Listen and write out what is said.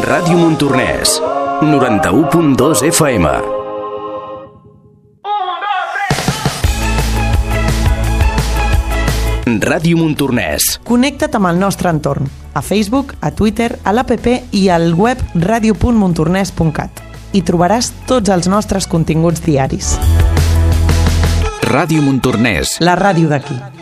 Ràdio Montornès, 91.2 FM. Ràdio Montornès. Connecta't amb el nostre entorn, a Facebook, a Twitter, a l'APP i al web radio.montornès.cat. Hi trobaràs tots els nostres continguts diaris. Ràdio Montornès. La ràdio d'aquí.